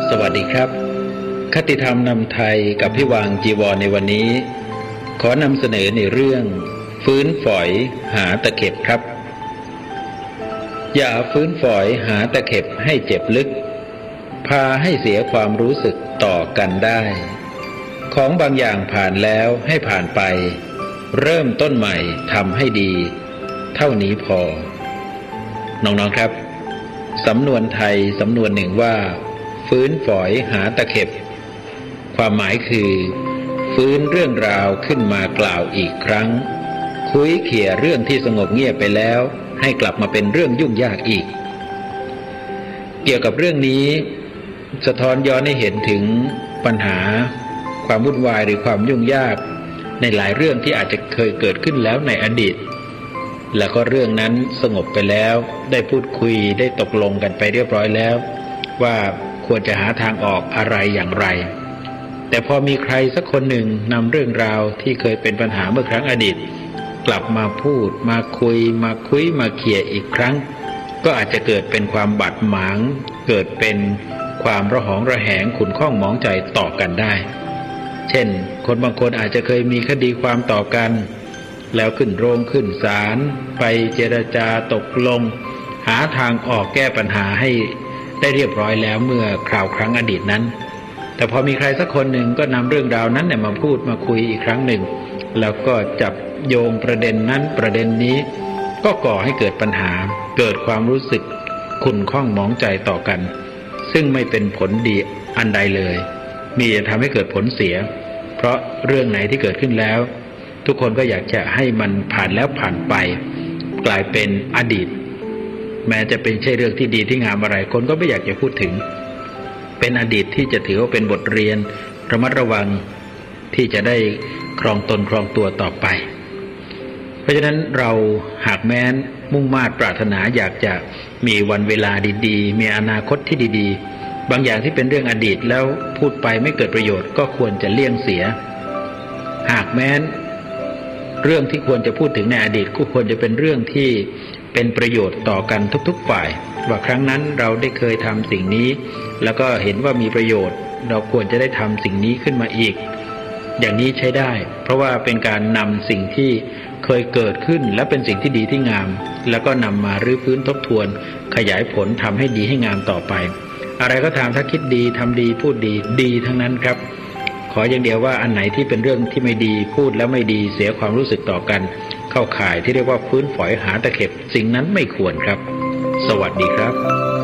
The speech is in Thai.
สวัสดีครับคติธรรมนำไทยกับพี่วางจีวรในวันนี้ขอนำเสนอในเรื่องฟื้นฝอยหาตะเข็บครับอย่าฟื้นฝอยหาตะเข็บให้เจ็บลึกพาให้เสียความรู้สึกต่อกันได้ของบางอย่างผ่านแล้วให้ผ่านไปเริ่มต้นใหม่ทำให้ดีเท่านี้พอน้องๆครับสำนวนไทยสำนวนหนึ่งว่าฟื้นฝอยหาตะเข็บความหมายคือฟื้นเรื่องราวขึ้นมากล่าวอีกครั้งคุยเขี่ยเรื่องที่สงบเงียบไปแล้วให้กลับมาเป็นเรื่องยุ่งยากอีกเกี่ยวกับเรื่องนี้สะท้อนย้อนให้เห็นถึงปัญหาความวุ่นวายหรือความยุ่งยากในหลายเรื่องที่อาจจะเคยเกิดขึ้นแล้วในอดีตแล้วก็เรื่องนั้นสงบไปแล้วได้พูดคุยได้ตกลงกันไปเรียบร้อยแล้วว่าควรจะหาทางออกอะไรอย่างไรแต่พอมีใครสักคนหนึ่งนำเรื่องราวที่เคยเป็นปัญหาเมื่อครั้งอดีตกลับมาพูดมาคุยมาเขี่ยอีกครั้งก็อาจจะเกิดเป็นความบาดหมางเกิดเป็นความระหองระแหงขุ่นข้องหมองใจต่อกันได้เช่นคนบางคนอาจจะเคยมีคดีความต่อกันแล้วขึ้นโรงขึ้นศาลไปเจรจาตกลงหาทางออกแก้ปัญหาให้ได้เรียบร้อยแล้วเมื่อคราวครั้งอดีตนั้นแต่พอมีใครสักคนหนึ่งก็นำเรื่องราวนั้นมาพูดมาคุยอีกครั้งหนึ่งแล้วก็จับโยงประเด็นนั้นประเด็นนี้ก็ก่อให้เกิดปัญหาเกิดความรู้สึกขุ่นข้องหมองใจต่อกันซึ่งไม่เป็นผลดีอันใดเลยมีแต่ทำให้เกิดผลเสียเพราะเรื่องไหนที่เกิดขึ้นแล้วทุกคนก็อยากจะให้มันผ่านแล้วผ่านไปกลายเป็นอดีตแม้จะเป็นใช่เรื่องที่ดีที่งามอะไรคนก็ไม่อยากจะพูดถึงเป็นอดีตที่จะถือว่าเป็นบทเรียนระมัดระวังที่จะได้ครองตนครองตัวต่อไปเพราะฉะนั้นเราหากแม้นมุ่งมา่ปรารถนาอยากจะมีวันเวลาดีๆมีอนาคตที่ดีๆบางอย่างที่เป็นเรื่องอดีตแล้วพูดไปไม่เกิดประโยชน์ก็ควรจะเลี่ยงเสียหากแม้นเรื่องที่ควรจะพูดถึงในอดีตก็ควรจะเป็นเรื่องที่เป็นประโยชน์ต่อกันทุกๆฝ่ายว่าครั้งนั้นเราได้เคยทำสิ่งนี้แล้วก็เห็นว่ามีประโยชน์เราควรจะได้ทำสิ่งนี้ขึ้นมาอีกอย่างนี้ใช้ได้เพราะว่าเป็นการนำสิ่งที่เคยเกิดขึ้นและเป็นสิ่งที่ดีที่งามแล้วก็นำมารื้อฟื้นทบทวนขยายผลทำให้ดีให้งามต่อไปอะไรก็ตามถ้าคิดดีทำดีพูดดีดีทั้งนั้นครับขออย่างเดียวว่าอันไหนที่เป็นเรื่องที่ไม่ดีพูดแล้วไม่ดีเสียความรู้สึกต่อกันเข้าข่ายที่เรียกว่าฟื้นฝอยหาตะเข็บสิ่งนั้นไม่ควรครับสวัสดีครับ